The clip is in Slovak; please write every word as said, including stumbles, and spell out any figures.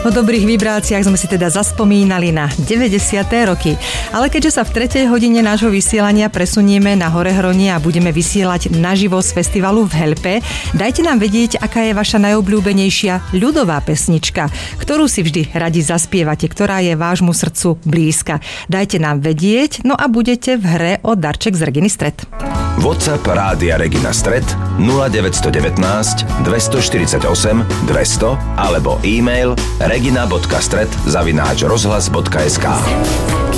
Po dobrých vibráciách sme si teda zaspomínali na deväťdesiate roky. Ale keďže sa v tretej hodine nášho vysielania presunieme na Horehronie a budeme vysielať naživo z festivalu v Helpe, dajte nám vedieť, aká je vaša najobľúbenejšia ľudová pesnička, ktorú si vždy radi zaspievate, ktorá je vášmu srdcu blízka. Dajte nám vedieť, no a budete v hre o darček z Reginy Stret. WhatsApp Rádia Regina Stret nula deväť jedna deväť dvestoštyridsaťosem dvesto alebo e-mail regina bodka stret zavináč rozhlas bodka es ká.